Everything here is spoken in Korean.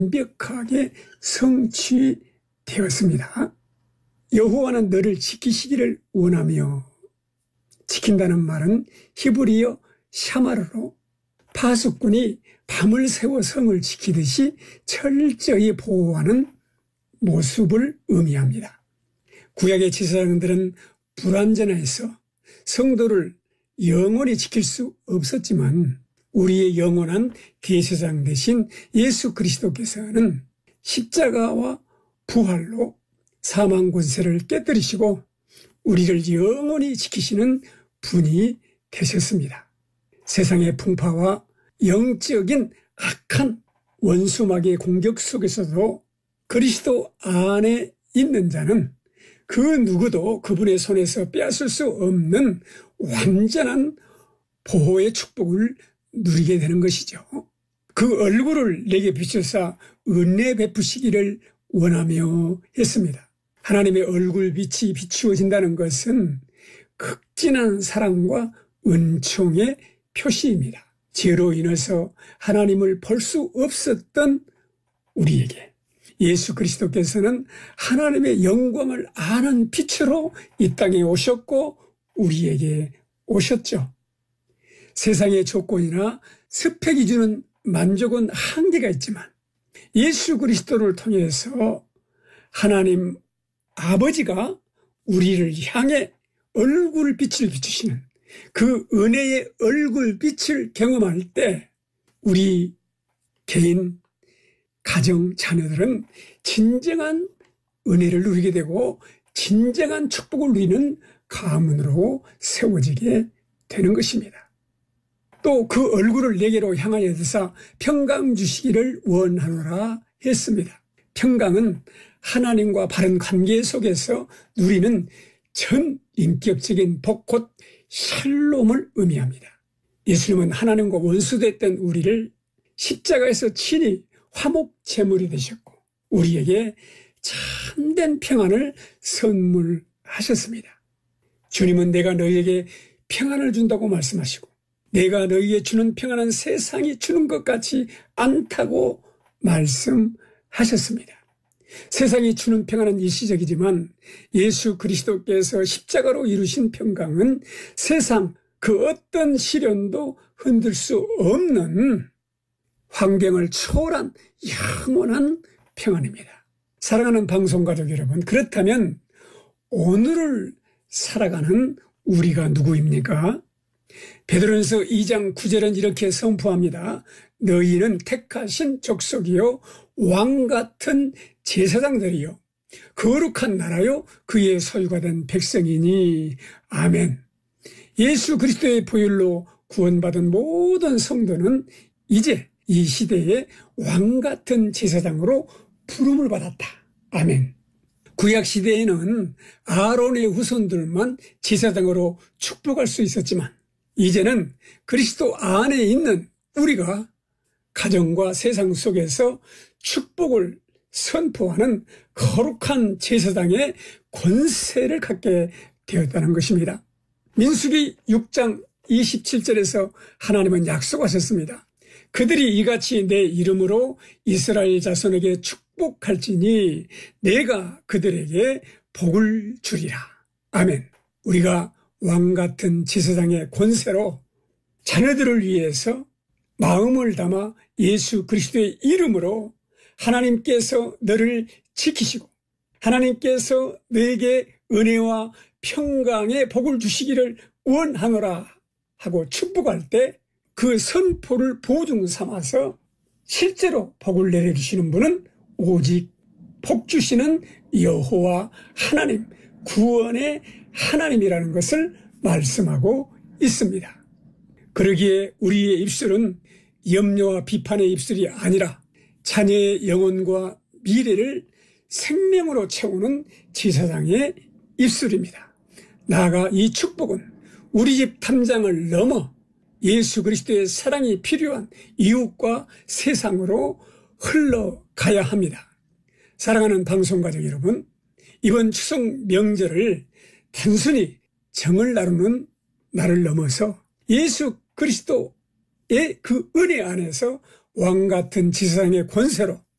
완벽하게 성취되었습니다. 여호와는 너를 지키시기를 원하며, 지킨다는 말은 히브리어 샤마르로 파수꾼이 밤을 새워 성을 지키듯이 철저히 보호하는 모습을 의미합니다. 구약의 제사장들은 불완전해서 성도를 영원히 지킬 수 없었지만 우리의 영원한 대제사장 되신 예수 그리스도께서는 십자가와 부활로 사망 권세를 깨뜨리시고 우리를 영원히 지키시는 분이 되셨습니다. 세상의 풍파와 영적인 악한 원수마귀의 공격 속에서도 그리스도 안에 있는 자는 그 누구도 그분의 손에서 빼앗을 수 없는 완전한 보호의 축복을 누리게 되는 것이죠. 그 얼굴을 내게 비추사 은혜 베푸시기를 원하며 했습니다. 하나님의 얼굴빛이 비추어진다는 것은 극진한 사랑과 은총의 표시입니다. 죄로 인해서 하나님을 볼 수 없었던 우리에게 예수 그리스도께서는 하나님의 영광을 아는 빛으로 이 땅에 오셨고 우리에게 오셨죠. 세상의 조건이나 스펙이 주는 만족은 한계가 있지만 예수 그리스도를 통해서 하나님 아버지가 우리를 향해 얼굴빛을 비추시는 그 은혜의 얼굴빛을 경험할 때 우리 개인, 가정, 자녀들은 진정한 은혜를 누리게 되고 진정한 축복을 누리는 가문으로 세워지게 되는 것입니다. 또 그 얼굴을 내게로 향하여 드사 평강 주시기를 원하노라 했습니다. 평강은 하나님과 바른 관계 속에서 누리는 전 인격적인 복, 곧 샬롬을 의미합니다. 예수님은 하나님과 원수됐던 우리를 십자가에서 친히 화목 제물이 되셨고 우리에게 참된 평안을 선물하셨습니다. 주님은 내가 너희에게 평안을 준다고 말씀하시고 내가 너희에게 주는 평안은 세상이 주는 것 같지 않다고 말씀하셨습니다. 세상이 주는 평안은 일시적이지만 예수 그리스도께서 십자가로 이루신 평강은 세상 그 어떤 시련도 흔들 수 없는 환경을 초월한 영원한 평안입니다. 사랑하는 방송가족 여러분, 그렇다면 오늘을 살아가는 우리가 누구입니까? 베드로전서 2장 9절은 이렇게 선포합니다. 너희는 택하신 족속이요 왕같은 제사장들이요 거룩한 나라요 그의 소유가 된 백성이니 아멘. 예수 그리스도의 보혈로 구원받은 모든 성도는 이제 이 시대의 왕같은 제사장으로 부름을 받았다. 아멘. 구약 시대에는 아론의 후손들만 제사장으로 축복할 수 있었지만 이제는 그리스도 안에 있는 우리가 가정과 세상 속에서 축복을 선포하는 거룩한 제사장의 권세를 갖게 되었다는 것입니다. 민수기 6장 27절에서 하나님은 약속하셨습니다. 그들이 이같이 내 이름으로 이스라엘 자손에게 축복할지니 내가 그들에게 복을 주리라. 아멘. 우리가 왕같은 제사장의 권세로 자녀들을 위해서 마음을 담아 예수 그리스도의 이름으로 하나님께서 너를 지키시고 하나님께서 너에게 은혜와 평강의 복을 주시기를 원하노라 하고 축복할 때 그 선포를 보증 삼아서 실제로 복을 내려주시는 분은 오직 복 주시는 여호와 하나님, 구원의 하나님이라는 것을 말씀하고 있습니다. 그러기에 우리의 입술은 염려와 비판의 입술이 아니라 자녀의 영혼과 미래를 생명으로 채우는 제사장의 입술입니다. 나아가 이 축복은 우리 집 탐장을 넘어 예수 그리스도의 사랑이 필요한 이웃과 세상으로 흘러가야 합니다. 사랑하는 방송가족 여러분, 이번 추석 명절을 단순히 정을 나누는 날을 넘어서 예수 그리스도의 그 은혜 안에서 왕같은 제사장의 권세로